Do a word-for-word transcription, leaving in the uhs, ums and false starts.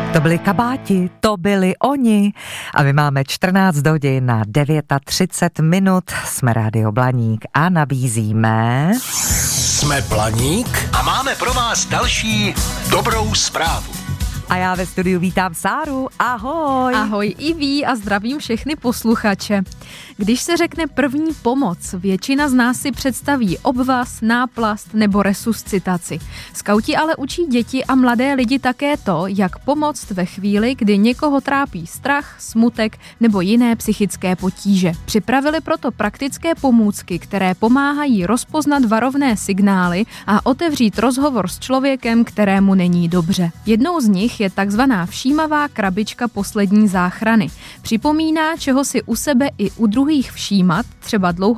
To byli kabáti, to byli oni. A my máme čtrnáct hodin na třicet devět minut. Jsme Rádio Blaník a nabízíme... Jsme Blaník a máme pro vás další dobrou zprávu. A já ve studiu vítám Sáru. Ahoj. Ahoj i ví a zdravím všechny posluchače. Když se řekne první pomoc, většina z nás si představí obvaz, náplast nebo resuscitaci. Skauti ale učí děti a mladé lidi také to, jak pomoct ve chvíli, kdy někoho trápí strach, smutek nebo jiné psychické potíže. Připravili proto praktické pomůcky, které pomáhají rozpoznat varovné signály a otevřít rozhovor s člověkem, kterému není dobře. Jednou z nich je takzvaná všímavá krabička poslední záchrany. Připomíná, čeho si u sebe i u druhých všímat, třeba dlouho